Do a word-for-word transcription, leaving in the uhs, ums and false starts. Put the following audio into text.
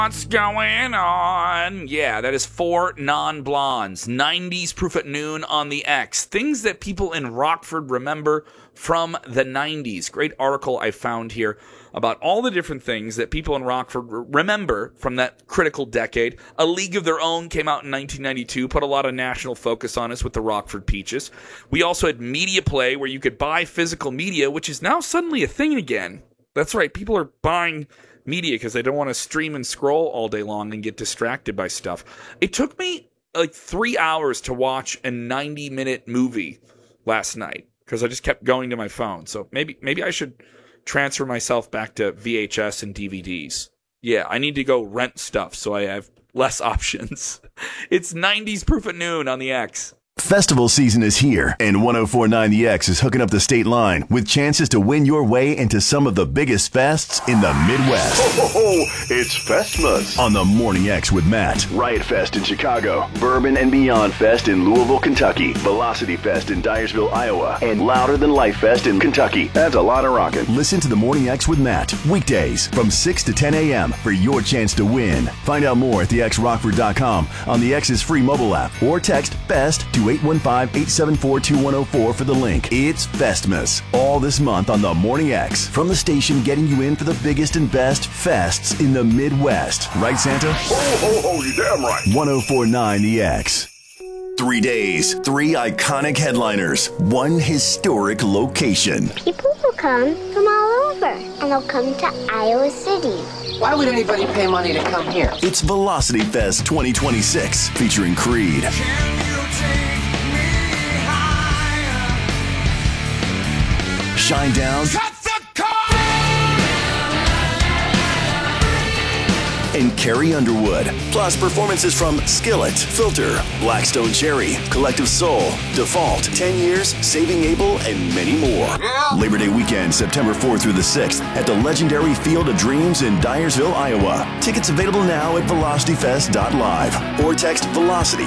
What's going on? Yeah, that is four non-blondes. nineties Proof at Noon on the X. Things that people in Rockford remember from the nineties. Great article I found here about all the different things that people in Rockford remember from that critical decade. A League of Their Own came out in nineteen ninety-two, put a lot of national focus on us with the Rockford Peaches. We also had Media Play, where you could buy physical media, which is now suddenly a thing again. That's right, people are buying media because they don't want to stream and scroll all day long and get distracted by stuff. It took me like three hours to watch a ninety minute movie last night because I just kept going to my phone. So maybe maybe I should transfer myself back to V H S and D V Ds. Yeah, I need to go rent stuff so I have less options. It's nineties Proof at Noon on the X. Festival season is here, and one oh four point nine The X is hooking up the state line with chances to win your way into some of the biggest fests in the Midwest. Ho, ho, ho. It's Festmas on the Morning X with Matt. Riot Fest in Chicago, Bourbon and Beyond Fest in Louisville, Kentucky, Velocity Fest in Dyersville, Iowa, and Louder Than Life Fest in Kentucky. That's a lot of rockin'. Listen to the Morning X with Matt weekdays from six to ten a.m. for your chance to win. Find out more at the x rockford dot com, on the X's free mobile app, or text FEST to eight one five, eight seven four, two one oh four for the link. It's Festmas all this month on the Morning X, from the station getting you in for the biggest and best fests in the Midwest. Right, Santa? Ho, ho, ho, you damn right. one oh four point nine The X. Three days, three iconic headliners, one historic location. People will come from all over, and they'll come to Iowa City. Why would anybody pay money to come here? It's Velocity Fest twenty twenty-six, featuring Creed, Shinedown, and Carrie Underwood. Plus performances from Skillet, Filter, Blackstone Cherry, Collective Soul, Default, ten years, Saving Abel, and many more. Yeah. Labor Day weekend, September fourth through the sixth, at the legendary Field of Dreams in Dyersville, Iowa. Tickets available now at velocity fest dot live, or text Velocity